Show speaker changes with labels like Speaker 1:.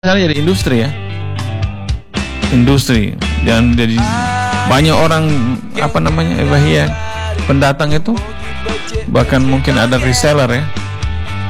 Speaker 1: Misalnya jadi industri ya, industri dan jadi banyak orang apa namanya, pendatang itu, bahkan mungkin ada reseller ya,